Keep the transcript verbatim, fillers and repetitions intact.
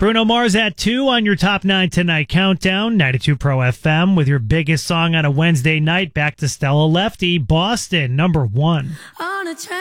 Bruno Mars at two on your Top nine Tonight Countdown, ninety-two Pro F M, with your biggest song on a Wednesday night. Back to Stella Lefty, Boston, number one. On a train.